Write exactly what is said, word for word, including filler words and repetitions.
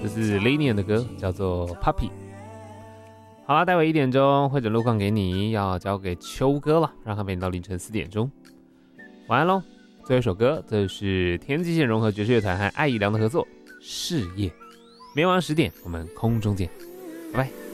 这是 Linian 的歌，叫做 Puppy。好了，待会一点钟会诊路况给你，要交给秋哥了，让他陪你到凌晨四点钟。晚安喽！最后一首歌，这是天际线融合爵士乐团和艾怡良的合作《事业》。明晚十点，我们空中见，拜拜。